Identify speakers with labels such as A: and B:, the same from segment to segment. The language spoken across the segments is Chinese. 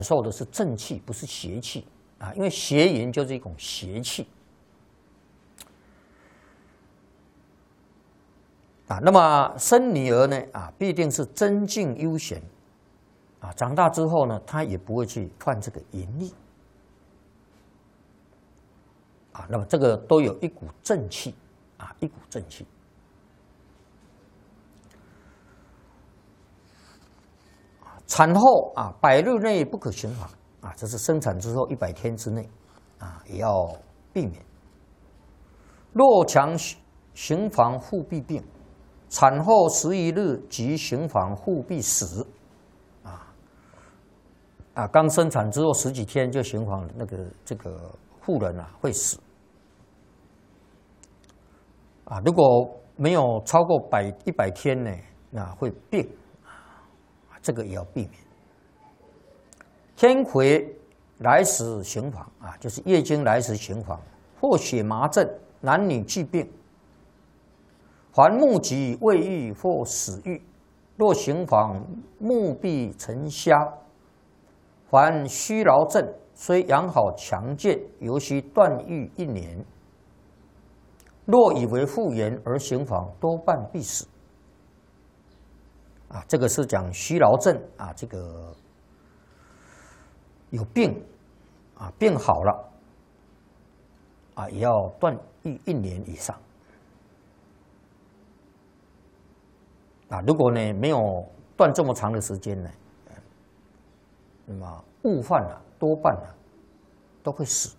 A: 受的是正气，不是邪气啊，因为邪淫就是一种邪气啊。那么生女儿呢啊，必定是贞静悠闲啊，长大之后呢，她也不会去犯这个淫逆啊。那么这个都有一股正气啊，一股正气。产后啊，100日内不可行房啊，这是生产之后100天之内啊，也要避免。若强行房，护必病；产后11日即行房，护必死。刚生产之后10几天就行房，这个妇人啊会死啊。如果没有超过100天呢，那会病。这个也要避免。天癸来时行房啊，就是月经来时行房，或血麻症，男女俱病。凡目疾未愈或死愈，若行房，目必成瞎。凡虚劳症，虽养好强健，尤须断愈1年。若以为复原而行房，多半必死。啊，这个是讲虚劳症啊，这个有病啊，病好了啊，也要断愈1年以上啊。如果呢没有断这么长的时间呢，那么误犯了，多半都会死。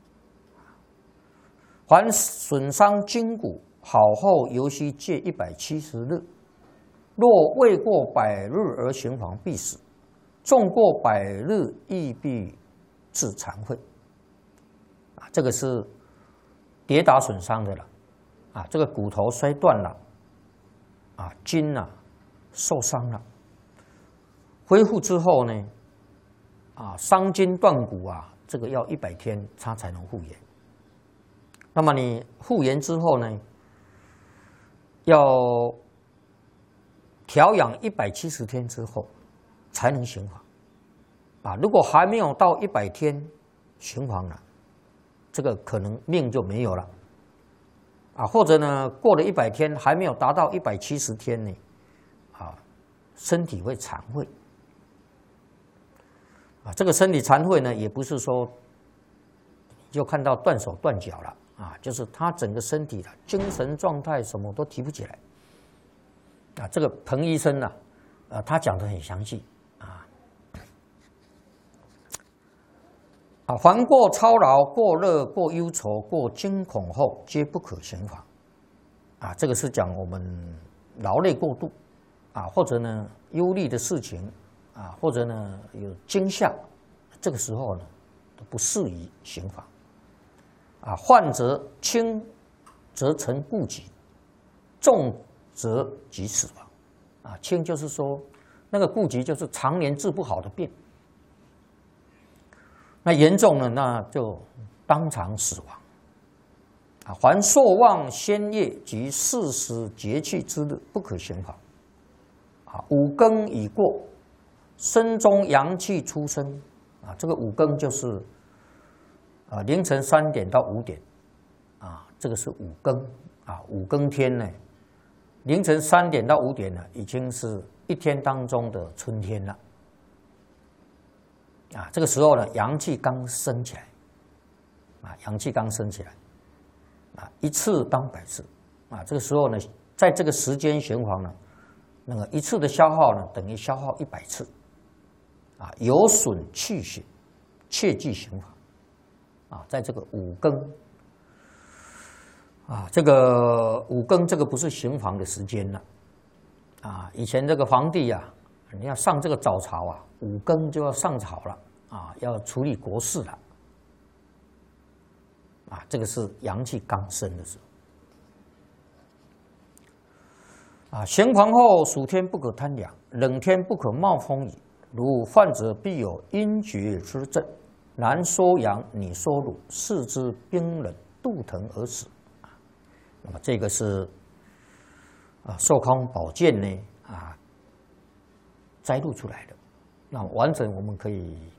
A: 凡损伤筋骨，好后尤须戒170日。若未过100日而行房，必死；纵过100日，亦必致残废。啊，这个是跌打损伤的了，啊，这个骨头摔断了，啊，筋啊受伤了，恢复之后呢，啊，伤筋断骨啊，这个要100天它才能复原。那么你复原之后呢，要调养170天之后才能行房，啊，如果还没有到100天行房了，这个可能命就没有了，啊，或者呢过了100天还没有达到170天呢，啊，身体会残废，啊，这个身体残废呢，也不是说就看到断手断脚了，啊，就是他整个身体的精神状态什么都提不起来。啊，这个彭医生呢，他讲得很详细啊。凡过操劳、过热、过忧愁、过惊恐后，皆不可行房。啊，这个是讲我们劳累过度啊，或者呢忧虑的事情啊，或者呢有惊吓，这个时候呢都不适宜行房。啊，患则轻则成痼疾，重则即死亡，啊，轻就是说那个痼疾就是常年治不好的病，那严重了那就当场死亡。啊，凡朔望先夜及40节气之日，不可行房。啊，5更已过，身中阳气出生，啊，这个5更就是凌晨3点到5点，啊，这个是5更啊，5更天呢。凌晨3点到5点呢，已经是一天当中的春天了，啊，这个时候呢，阳气刚升起来，啊，阳气刚升起来，啊，1次当100次，啊，这个时候呢，在这个时间循环呢，那个1次的消耗呢，等于消耗100次，啊，有损气血，切忌行房，啊，在这个5更。啊，这个5更这个不是行房的时间了，啊，以前这个皇帝啊，你要上这个早朝啊，5更就要上朝了，啊，要处理国事了，啊，这个是阳气刚升的时候，啊，行房后暑天不可贪凉，冷天不可冒风雨，如患者必有阴厥之症，男缩阳，女缩乳，四肢冰冷，肚疼而死。那么这个是寿康宝鉴呢摘录出来的，那完整我们可以